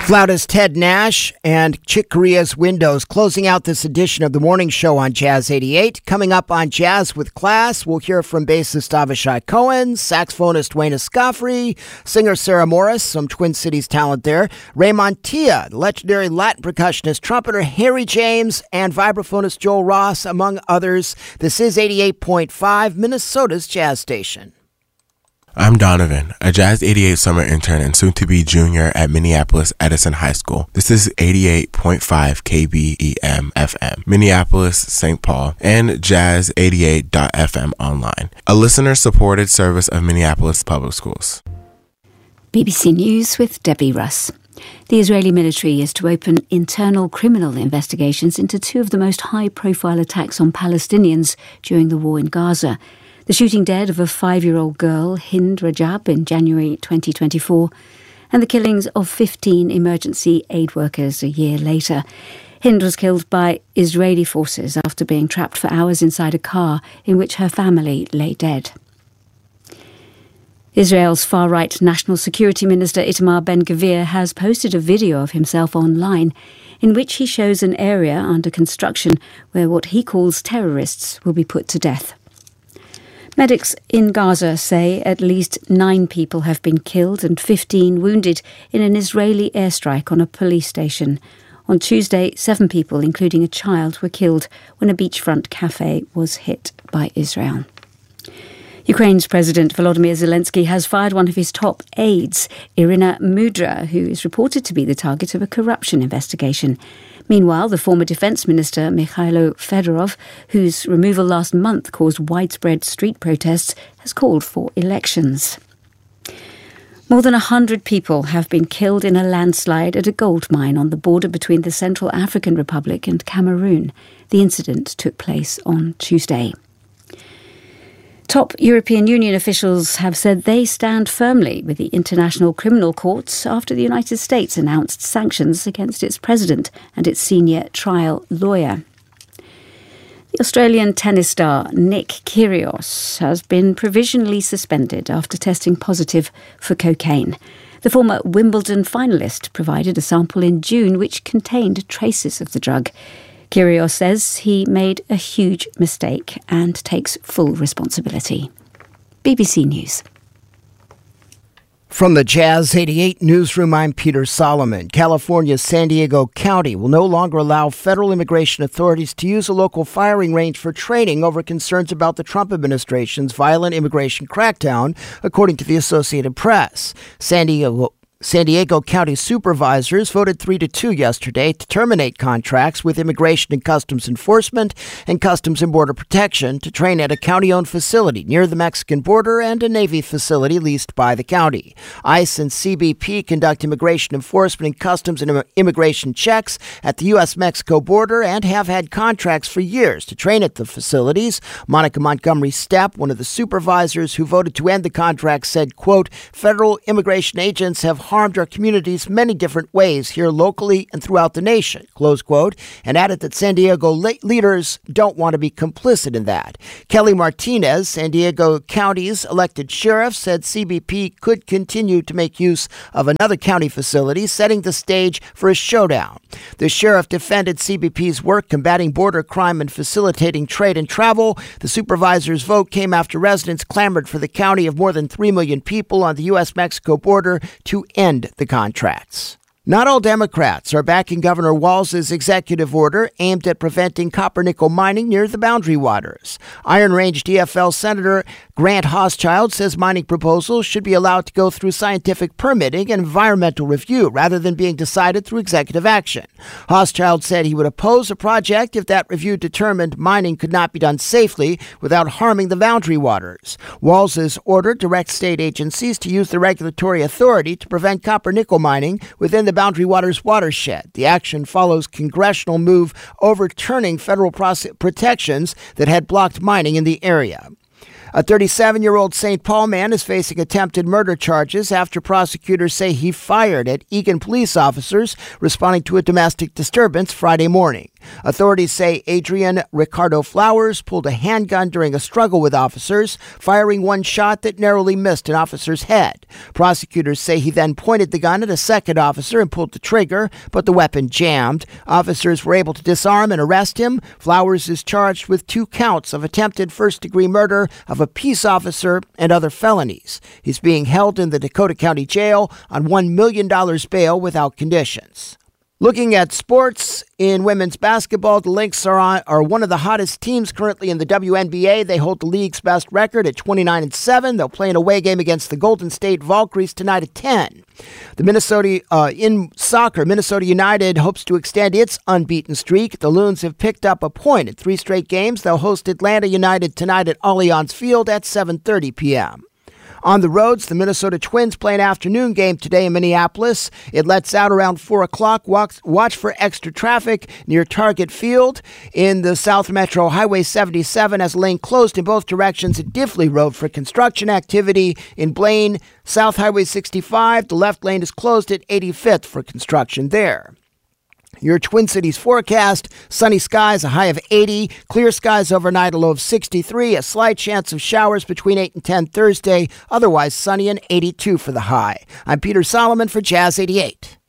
Flautist Ted Nash and Chick Corea's Windows closing out this edition of the morning show on Jazz 88. Coming up on Jazz with Class, we'll hear from bassist Avishai Cohen, saxophonist Wayne Escoffery, singer Sarah Morris, some Twin Cities talent there, Ray Montilla, the legendary Latin percussionist, trumpeter Harry James, and vibraphonist Joel Ross, among others. This is 88.5, Minnesota's jazz station. I'm Donovan, a Jazz 88 summer intern and soon-to-be junior at Minneapolis Edison High School. This is 88.5 KBEM FM, Minneapolis, St. Paul, and Jazz88.fm online, a listener-supported service of Minneapolis Public Schools. BBC News with Debbie Russ. The Israeli military is to open internal criminal investigations into two of the most high-profile attacks on Palestinians during the war in Gaza. The shooting dead of a 5-year-old girl, Hind Rajab, in January 2024, and the killings of 15 emergency aid workers a year later. Hind was killed by Israeli forces after being trapped for hours inside a car in which her family lay dead. Israel's far-right National Security Minister Itamar Ben-Gvir has posted a video of himself online in which he shows an area under construction where what he calls terrorists will be put to death. Medics in Gaza say at least 9 people have been killed and 15 wounded in an Israeli airstrike on a police station. On Tuesday, 7 people, including a child, were killed when a beachfront cafe was hit by Israel. Ukraine's President Volodymyr Zelensky has fired one of his top aides, Irina Mudra, who is reported to be the target of a corruption investigation. Meanwhile, the former defence minister, Mikhailo Fedorov, whose removal last month caused widespread street protests, has called for elections. More than 100 people have been killed in a landslide at a gold mine on the border between the Central African Republic and Cameroon. The incident took place on Tuesday. Top European Union officials have said they stand firmly with the International Criminal Court after the United States announced sanctions against its president and its senior trial lawyer. The Australian tennis star Nick Kyrgios has been provisionally suspended after testing positive for cocaine. The former Wimbledon finalist provided a sample in June which contained traces of the drug. Kyrgios says he made a huge mistake and takes full responsibility. BBC News. From the Jazz 88 newsroom, I'm Peter Solomon. California's San Diego County will no longer allow federal immigration authorities to use a local firing range for training over concerns about the Trump administration's violent immigration crackdown, according to the Associated Press. San Diego County supervisors voted 3-2 yesterday to terminate contracts with Immigration and Customs Enforcement and Customs and Border Protection to train at a county-owned facility near the Mexican border and a Navy facility leased by the county. ICE and CBP conduct immigration enforcement and customs and immigration checks at the U.S.-Mexico border and have had contracts for years to train at the facilities. Monica Montgomery Stepp, one of the supervisors who voted to end the contract, said, quote, "Federal immigration agents have harmed our communities many different ways here locally and throughout the nation," close quote, and added that San Diego leaders don't want to be complicit in that. Kelly Martinez, San Diego County's elected sheriff, said CBP could continue to make use of another county facility, setting the stage for a showdown. The sheriff defended CBP's work combating border crime and facilitating trade and travel. The supervisor's vote came after residents clamored for the county of more than 3 million people on the U.S.-Mexico border to end the contracts. Not all Democrats are backing Governor Walz's executive order aimed at preventing copper-nickel mining near the Boundary Waters. Iron Range DFL Senator Grant Hochschild says mining proposals should be allowed to go through scientific permitting and environmental review rather than being decided through executive action. Hochschild said he would oppose a project if that review determined mining could not be done safely without harming the Boundary Waters. Walz's order directs state agencies to use the regulatory authority to prevent copper-nickel mining within the Boundary Waters watershed. The action follows congressional move overturning federal protections that had blocked mining in the area. A 37-year-old St. Paul man is facing attempted murder charges after prosecutors say he fired at Eagan police officers responding to a domestic disturbance Friday morning. Authorities say Adrian Ricardo Flowers pulled a handgun during a struggle with officers, firing one shot that narrowly missed an officer's head. Prosecutors say he then pointed the gun at a second officer and pulled the trigger, but the weapon jammed. Officers were able to disarm and arrest him. Flowers is charged with 2 counts of attempted first-degree murder of a peace officer and other felonies. He's being held in the Dakota County Jail on $1 million bail without conditions. Looking at sports, in women's basketball, the Lynx are one of the hottest teams currently in the WNBA. They hold the league's best record at 29-7. They'll play an away game against the Golden State Valkyries tonight at 10. In soccer, Minnesota United hopes to extend its unbeaten streak. The Loons have picked up a point in 3 straight games. They'll host Atlanta United tonight at Allianz Field at 7:30 p.m. On the roads, the Minnesota Twins play an afternoon game today in Minneapolis. It lets out around 4 o'clock. Watch for extra traffic near Target Field. In the South Metro, Highway 77 has a lane closed in both directions at Diffley Road for construction activity. In Blaine, South Highway 65, the left lane is closed at 85th for construction there. Your Twin Cities forecast: sunny skies, a high of 80. Clear skies overnight, a low of 63. A slight chance of showers between 8 and 10 Thursday. Otherwise sunny and 82 for the high. I'm Peter Solomon for Jazz 88.